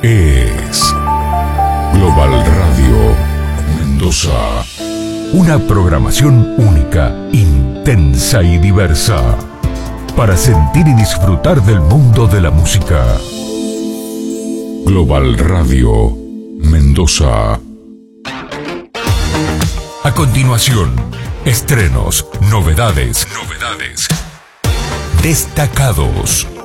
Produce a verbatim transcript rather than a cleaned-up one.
es Global Radio Mendoza. Una programación única, intensa y diversa, para sentir y disfrutar del mundo de la música. Global Radio Mendoza. A continuación, estrenos, novedades, novedades, destacados.